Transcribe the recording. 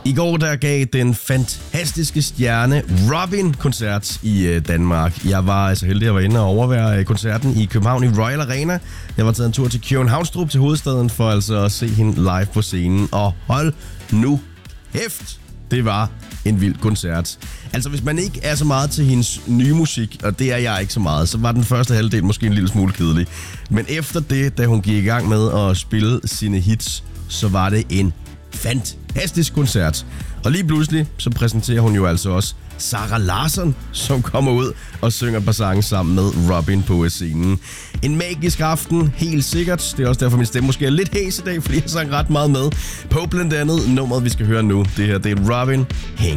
I går der gav den fantastiske stjerne Robin koncert i Danmark. Jeg var så heldig, at jeg var inde og overvære koncerten i København i Royal Arena. Jeg var taget en tur til Københavnstrup til hovedstaden for altså at se hende live på scenen. Og hold nu kæft, det var en vild koncert. Altså hvis man ikke er så meget til hendes nye musik, og det er jeg ikke så meget, så var den første halvdel måske en lille smule kedelig. Men efter det, da hun gik i gang med at spille sine hits, så var det en fantastisk koncert. Og lige pludselig, så præsenterer hun jo altså også Zara Larsson, som kommer ud og synger et par sange sammen med Robin på scenen. En magisk aften, helt sikkert. Det er også derfor, min stemme måske er lidt hæs i dag, fordi jeg sang ret meget med. På blandt andet nummeret, vi skal høre nu. Det her, det er Robin Hænge.